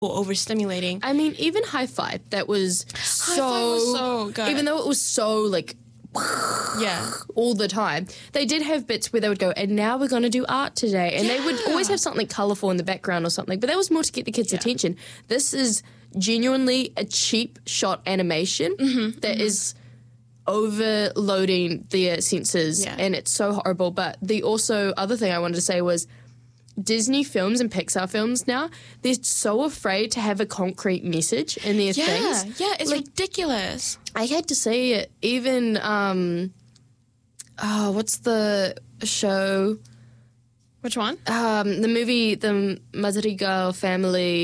or overstimulating. I mean, even High Five, that was so good. Even though it was so, like, Yeah. all the time, they did have bits where they would go, and now we're going to do art today. And they would always have something colourful in the background or something, but that was more to get the kids' attention. This is genuinely a cheap shot animation that is overloading their senses, and it's so horrible. But the other thing I wanted to say was Disney films and Pixar films now, they're so afraid to have a concrete message in their things. Yeah, it's like, ridiculous. I had to say it. Even, what's the show? Which one? The movie, the Madrigal Family.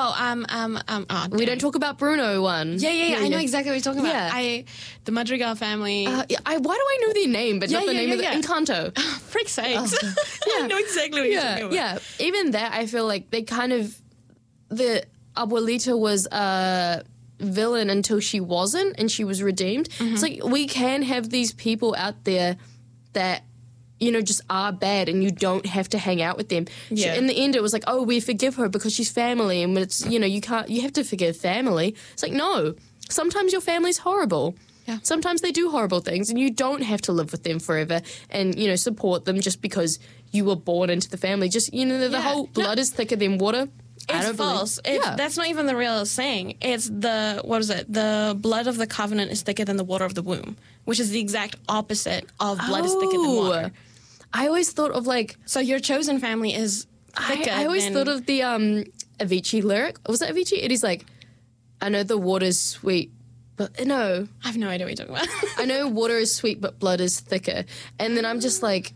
We don't talk about Bruno one. Yeah. I know exactly what you're talking about. Yeah. The Madrigal Family. Why do I know their name, but not the name of the Encanto? Frick's sakes. I know exactly what you're talking about. Yeah, even that, I feel like they kind of, the Abuelita was a villain until she wasn't, and she was redeemed. It's like, we can have these people out there that, you know, just are bad, and you don't have to hang out with them. Yeah. In the end, it was like, oh, we forgive her because she's family, and it's, you know, you have to forgive family. It's like, no, sometimes your family's horrible. Yeah. Sometimes they do horrible things, and you don't have to live with them forever and, you know, support them just because you were born into the family. Just, you know, the whole blood is thicker than water. It's false. That's not even the real saying. It's the blood of the covenant is thicker than the water of the womb, which is the exact opposite of blood is thicker than water. I always thought of, like... So your chosen family is thicker I always thought of the Avicii lyric. Was that Avicii? It is like, I know the water's sweet, but... No. I have no idea what you're talking about. I know water is sweet, but blood is thicker. And then I'm just like...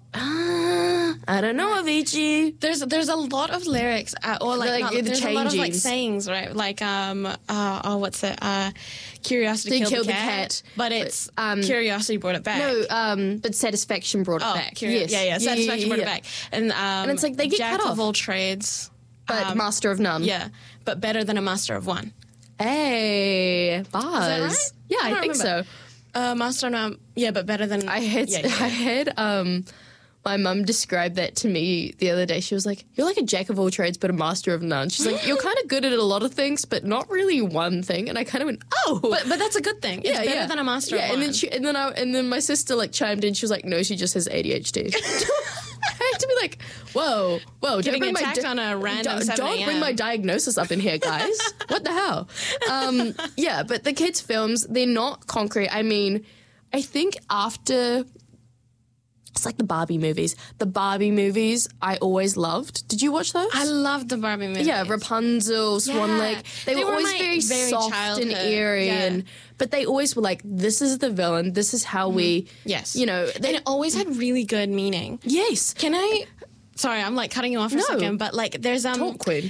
I don't know, Avicii. There's a lot of lyrics, or there's a lot of like sayings, right? Like what's it? Curiosity killed the cat, but it's curiosity brought it back. No, but satisfaction brought it back. Yes. Satisfaction brought it back, and it's like they get Jack cut off. of all trades, but master of none. Yeah, but better than a master of one. Hey, bars. Is that right? Yeah, I think so. Master of none. Yeah, but better than I had. My mum described that to me the other day. She was like, you're like a jack of all trades, but a master of none. She's like, you're kind of good at a lot of things, but not really one thing. And I kind of went, oh. But that's a good thing. It's better than a master of one. And then my sister like chimed in. She was like, no, she just has ADHD. I had to be like, whoa, don't bring on a random don't bring my diagnosis up in here, guys. What the hell? But the kids' films, they're not concrete. I mean, I think after... It's like the Barbie movies. The Barbie movies I always loved. Did you watch those? I loved the Barbie movies. Yeah, Rapunzel, Swan Lake. They were always very soft childhood. and airy, but they always were like, this is the villain. This is how we, you know. And it always had really good meaning. Yes. Can I... Sorry, I'm like cutting you off for a second, but like there's... Talk, Queen.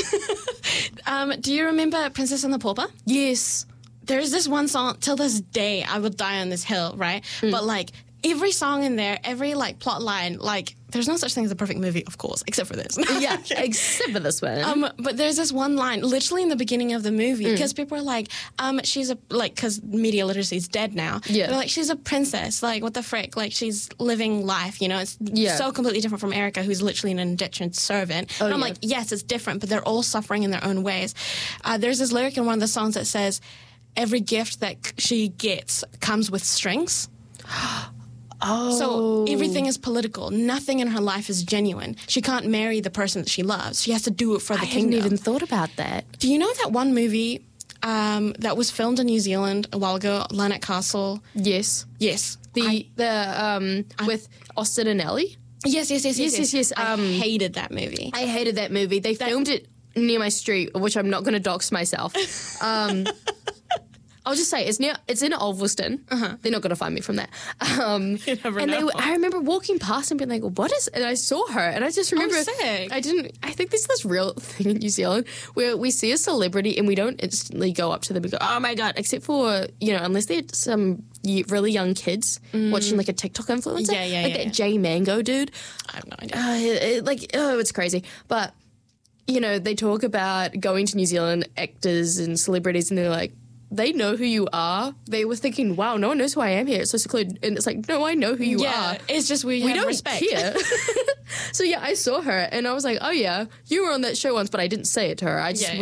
Do you remember Princess and the Pauper? Yes. There's this one song, till this day, I Will Die on This Hill, right? But like... Every song in there, every, like, plot line, like, there's no such thing as a perfect movie, of course, except for this. Yeah, except for this one. But there's this one line, literally in the beginning of the movie, because people are like, she's a, like, because media literacy is dead now. Yeah. They're like, she's a princess, like, what the frick? Like, she's living life, you know? It's so completely different from Erica, who's literally an indentured servant. And I'm like, yes, it's different, but they're all suffering in their own ways. There's this lyric in one of the songs that says, every gift that she gets comes with strings. Oh. So everything is political. Nothing in her life is genuine. She can't marry the person that she loves. She has to do it for the kingdom. I hadn't even thought about that. Do you know that one movie that was filmed in New Zealand a while ago, Lanark Castle? Yes. Yes. With Austin and Ellie? Yes. I hated that movie. I hated that movie. They filmed it near my street, which I'm not going to dox myself. I'll just say it's in Ulverston. They're not going to find me from that. You never know. I remember walking past and being like, "What is?" And I saw her, and I just remember. Sick. I think there's this real thing in New Zealand where we see a celebrity and we don't instantly go up to them and go, "Oh my god!" Except for unless they're some really young kids watching like a TikTok influencer, that Jay Mango dude. I have no idea. It's crazy, but they talk about going to New Zealand actors and celebrities, and they're like, they know who you are. They were thinking, wow, no one knows who I am here. It's so secluded. And it's like, no, I know who you are. Yeah, it's just we have don't respect. Care. So, I saw her and I was like, oh, yeah, you were on that show once, but I didn't say it to her. I just